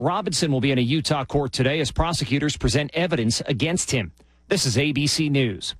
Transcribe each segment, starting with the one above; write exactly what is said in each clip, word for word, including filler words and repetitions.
Robinson will be in a Utah court today as prosecutors present evidence against him. This is A B C News.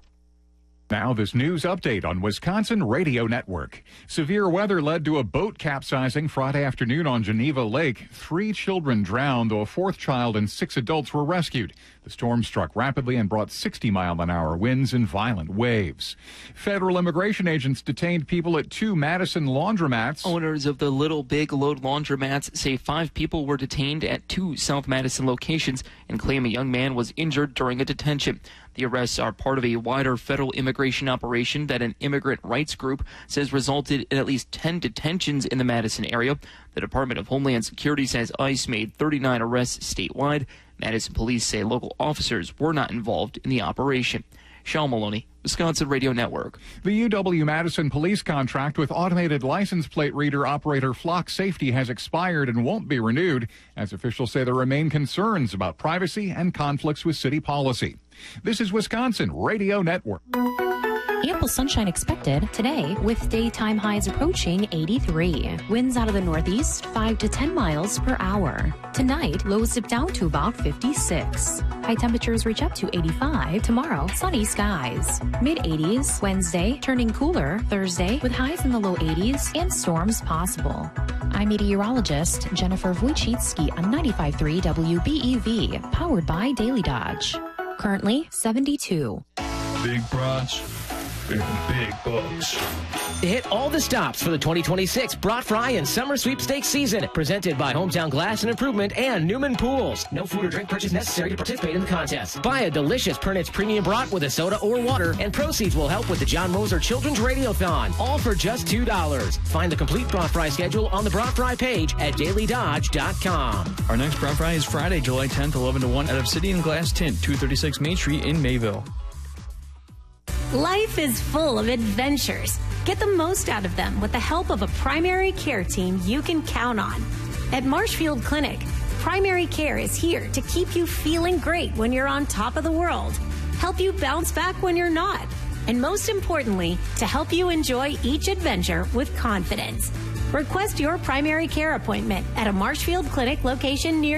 Now this news update on Wisconsin Radio Network. Severe weather led to a boat capsizing Friday afternoon on Geneva Lake. Three children drowned, though a fourth child and six adults were rescued. The storm struck rapidly and brought sixty mile an hour winds and violent waves. Federal immigration agents detained people at two Madison laundromats. Owners of the Little Big Load laundromats say five people were detained at two South Madison locations and claim a young man was injured during a detention. The arrests are part of a wider federal immigration operation that an immigrant rights group says resulted in at least ten detentions in the Madison area. The Department of Homeland Security says ICE made thirty-nine arrests statewide. Madison police say local officers were not involved in the operation. Sean Maloney, Wisconsin Radio Network. The U W-Madison police contract with automated license plate reader operator Flock Safety has expired and won't be renewed, as officials say there remain concerns about privacy and conflicts with city policy. This is Wisconsin Radio Network. Ample sunshine expected today with daytime highs approaching eighty-three. Winds out of the northeast, five to ten miles per hour. Tonight, lows dip down to about fifty-six. High temperatures reach up to eighty-five. Tomorrow, sunny skies. mid eighties. Wednesday, turning cooler. Thursday, with highs in the low eighties and storms possible. I'm meteorologist Jennifer Wojcicki on ninety-five point three W B E V, powered by Daily Dodge. Currently, seventy-two. Big brats and big bucks. Hit all the stops for the twenty twenty-six Brat Fry and Summer Sweepstakes season. Presented by Hometown Glass and Improvement and Newman Pools. No food or drink purchase necessary to participate in the contest. Buy a delicious Pernitz Premium Brat with a soda or water, and proceeds will help with the John Moser Children's Radiothon. All for just two dollars. Find the complete Brat Fry schedule on the Brat Fry page at daily dodge dot com. Our next Brat Fry is Friday, July tenth, eleven to one at Obsidian Glass Tint, two thirty-six Main Street in Mayville. Life is full of adventures. Get the most out of them with the help of a primary care team you can count on. At Marshfield Clinic, primary care is here to keep you feeling great when you're on top of the world, help you bounce back when you're not, and most importantly, to help you enjoy each adventure with confidence. Request your primary care appointment at a Marshfield Clinic location near